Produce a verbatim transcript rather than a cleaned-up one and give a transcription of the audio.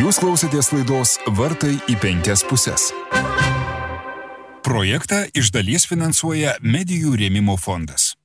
Jūs klausėtės laidos Vartai į penkias puses. Projektą iš dalies finansuoja Medijų rėmimo fondas.